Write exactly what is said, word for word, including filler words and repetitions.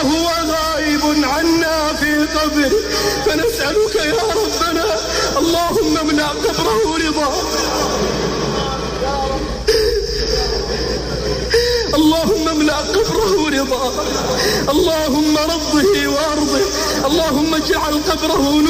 وهو غائب عنا في قبره، فنسألك يا ربنا اللهم املأ قبره رضا، اللهم املأ قبره رضا، اللهم رضه وارضه، اللهم اجعل قبره